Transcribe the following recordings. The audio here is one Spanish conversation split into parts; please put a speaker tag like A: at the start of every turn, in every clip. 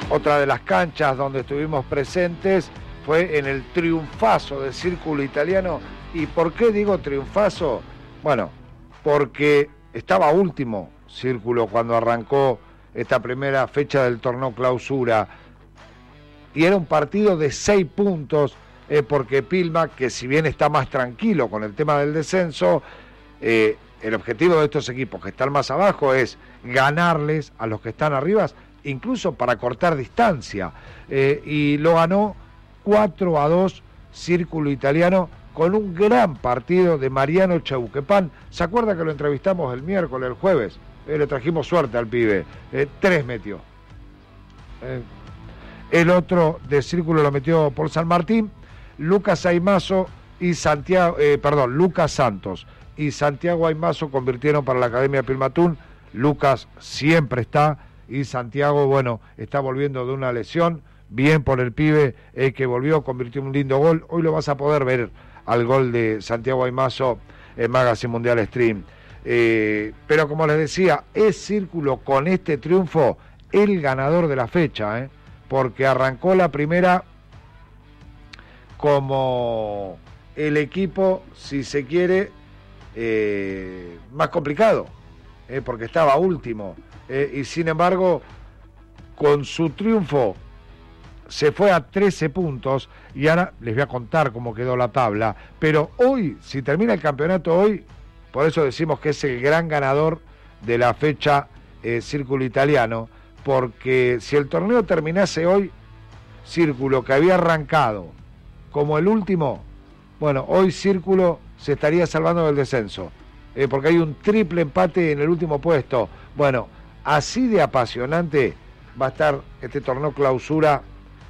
A: Otra de las canchas donde estuvimos presentes fue en el triunfazo del Círculo Italiano. ¿Y por qué digo triunfazo? Bueno, porque estaba último Círculo cuando arrancó esta primera fecha del torneo clausura. Y era un partido de 6 puntos, porque Pilma, que si bien está más tranquilo con el tema del descenso, el objetivo de estos equipos que están más abajo es ganarles a los que están arriba, incluso para cortar distancia. Y lo ganó 4-2 Círculo Italiano con un gran partido de Mariano Chauquepán. ¿Se acuerda que lo entrevistamos el miércoles, el jueves? Le trajimos suerte al pibe. 3 metió. El otro de Círculo lo metió por San Martín, Lucas Aymazo y Lucas Santos y Santiago Aymazo convirtieron para la Academia Pilmatún. Lucas siempre está y Santiago, bueno, está volviendo de una lesión. Bien por el pibe que volvió, convirtió un lindo gol. Hoy lo vas a poder ver al gol de Santiago Aymazo en Magazine Mundial Stream. Pero como les decía, es Círculo con este triunfo el ganador de la fecha, porque arrancó la primera como el equipo, si se quiere, más complicado, porque estaba último, y sin embargo con su triunfo se fue a 13 puntos y ahora les voy a contar cómo quedó la tabla. Pero hoy, si termina el campeonato hoy, por eso decimos que es el gran ganador de la fecha Círculo Italiano, porque si el torneo terminase hoy, Círculo, que había arrancado como el último, bueno, hoy Círculo se estaría salvando del descenso, porque hay un triple empate en el último puesto. Bueno, así de apasionante va a estar este torneo clausura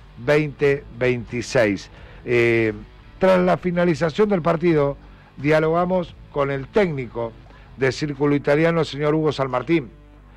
A: 2026. Tras la finalización del partido, dialogamos con el técnico de Círculo Italiano, el señor Hugo San Martín.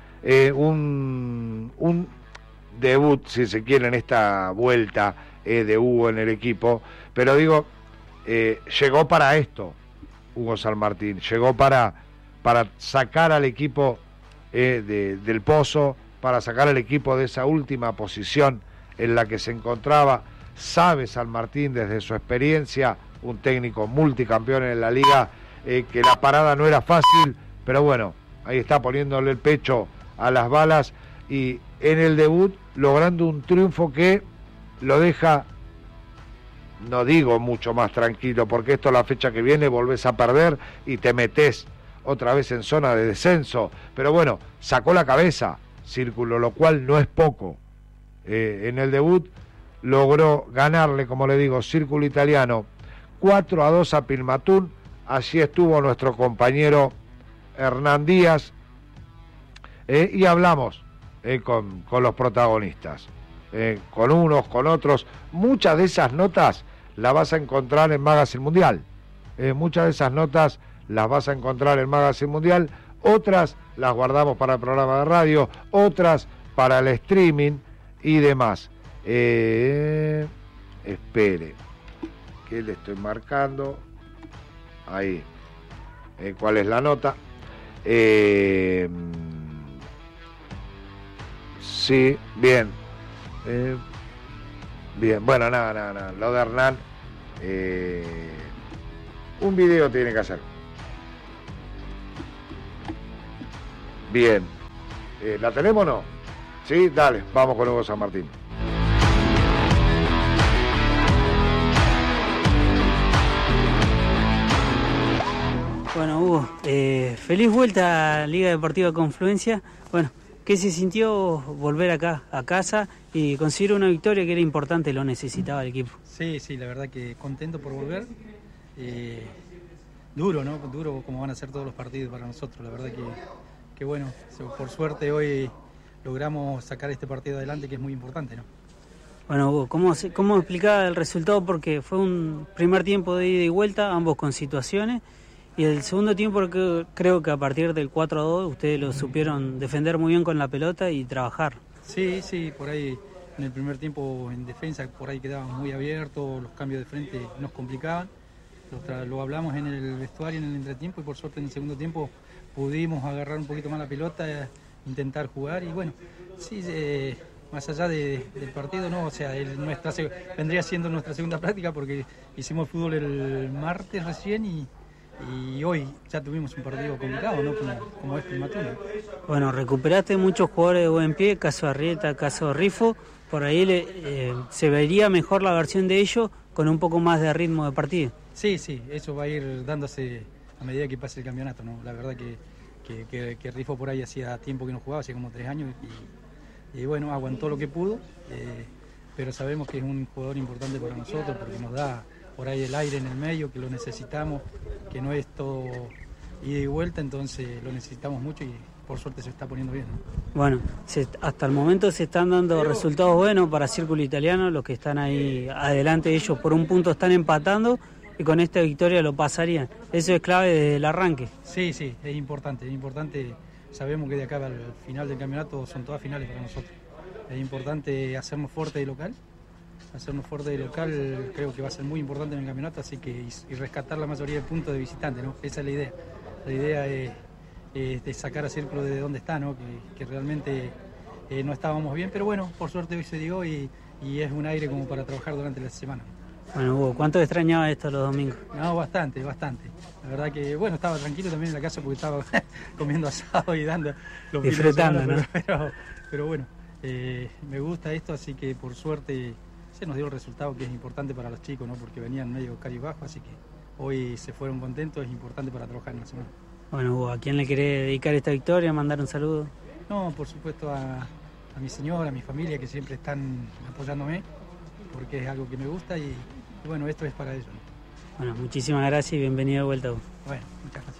A: Un debut, si se quiere, en esta vuelta de Hugo en el equipo, pero digo, llegó para esto Hugo San Martín, llegó para sacar al equipo del pozo, para sacar al equipo de esa última posición en la que se encontraba. Sabe San Martín desde su experiencia, un técnico multicampeón en la liga, que la parada no era fácil, pero bueno, ahí está poniéndole el pecho a las balas y en el debut logrando un triunfo que lo deja, no digo mucho más tranquilo, porque esto la fecha que viene volvés a perder y te metés otra vez en zona de descenso, pero bueno, sacó la cabeza Círculo, lo cual no es poco. En el debut logró ganarle, como le digo, Círculo Italiano 4-2 a Pilmatún. Allí estuvo nuestro compañero Hernán Díaz, y hablamos con los protagonistas, con unos, con otros. Muchas de esas notas las vas a encontrar en Magazine Mundial, muchas de esas notas las vas a encontrar en Magazine Mundial, otras las guardamos para el programa de radio, otras para el streaming y demás. Espere, que le estoy marcando ahí, cuál es la nota. Sí, bien. Bien, bueno, nada, lo de Hernán, un video tiene que hacer. Bien, ¿la tenemos o no? Sí, dale, vamos con Hugo San Martín.
B: Bueno, Hugo, feliz vuelta a Liga Deportiva Confluencia. Bueno, ¿qué se sintió volver acá a casa y conseguir una victoria que era importante, lo necesitaba el equipo?
C: Sí, la verdad que contento por volver. Duro, ¿no? Duro como van a ser todos los partidos para nosotros. La verdad que bueno, por suerte hoy logramos sacar este partido adelante, que es muy importante, ¿no?
B: Bueno, Hugo, ¿cómo explicaba el resultado? Porque fue un primer tiempo de ida y vuelta, ambos con situaciones. Y el segundo tiempo creo que a partir del 4-2 ustedes lo supieron defender muy bien con la pelota y trabajar.
C: Sí, por ahí en el primer tiempo en defensa por ahí quedaban muy abiertos, los cambios de frente nos complicaban. Lo hablamos en el vestuario, en el entretiempo, y por suerte en el segundo tiempo pudimos agarrar un poquito más la pelota, intentar jugar y bueno, sí, más allá del partido, no, o sea, vendría siendo nuestra segunda práctica porque hicimos fútbol el martes recién y hoy ya tuvimos un partido complicado, ¿no? Como es Primatur.
B: Bueno, recuperaste muchos jugadores de buen pie, caso Arrieta, caso Rifo, por ahí se vería mejor la versión de ellos con un poco más de ritmo de partido.
C: Sí, eso va a ir dándose a medida que pase el campeonato, ¿no? La verdad que Rifo por ahí hacía tiempo que no jugaba, hacía como 3 años y bueno, aguantó lo que pudo, pero sabemos que es un jugador importante para nosotros porque nos da por ahí el aire en el medio, que lo necesitamos, que no es todo ida y vuelta, entonces lo necesitamos mucho y por suerte se está poniendo bien, ¿no?
B: Bueno, hasta el momento se están dando resultados buenos para Círculo Italiano, los que están ahí adelante de ellos por un punto están empatando y con esta victoria lo pasarían. Eso es clave desde el arranque.
C: Sí, es importante, sabemos que de acá al final del campeonato son todas finales para nosotros. Es importante hacernos fuerte de local, creo que va a ser muy importante en el campeonato, así que y rescatar la mayoría de puntos de visitante, ¿no? Esa es la idea. La idea es de sacar a Círculo de donde está, ¿no? Que realmente no estábamos bien, pero bueno, por suerte hoy se dio y es un aire como para trabajar durante la semana.
B: Bueno, Hugo, ¿cuánto extrañaba esto los domingos?
C: No, bastante. La verdad que, bueno, estaba tranquilo también en la casa porque estaba comiendo asado y dando los
B: disfrutando,
C: semana,
B: ¿no?
C: Pero bueno, me gusta esto, así que por suerte se nos dio el resultado que es importante para los chicos, ¿no? Porque venían medio caribajo, así que hoy se fueron contentos, es importante para trabajar en la semana.
B: Bueno, Hugo, ¿a quién le querés dedicar esta victoria? ¿Mandar un saludo?
C: No, por supuesto a mi señora, a mi familia que siempre están apoyándome porque es algo que me gusta y bueno, esto es para ellos, ¿no?
B: Bueno, muchísimas gracias y bienvenido de vuelta, Hugo.
C: Bueno, muchas gracias.